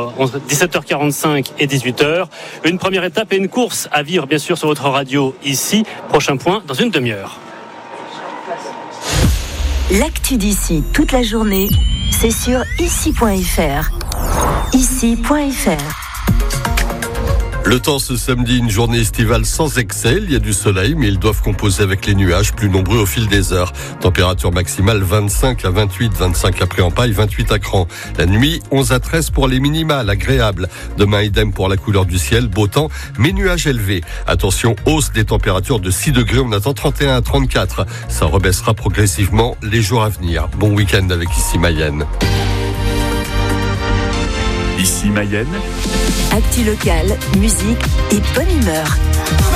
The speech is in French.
entre 17h45 et 18h. Une première étape et une course à vivre bien sûr sur votre radio ici. Prochain point dans une demi-heure. L'actu d'ici toute la journée, c'est sur ici.fr. Ici.fr. Le temps ce samedi, une journée estivale sans excès. Il y a du soleil, mais ils doivent composer avec les nuages plus nombreux au fil des heures. Température maximale 25 à 28, 25 à Pré-en-Paille, 28 à Cran. La nuit, 11 à 13 pour les minimales, agréables. Demain, idem pour la couleur du ciel, beau temps, mais nuages élevés. Attention, hausse des températures de 6 degrés, on attend 31 à 34. Ça rebaissera progressivement les jours à venir. Bon week-end avec Ici Mayenne. Ici Mayenne. Actu locale, musique et bonne humeur.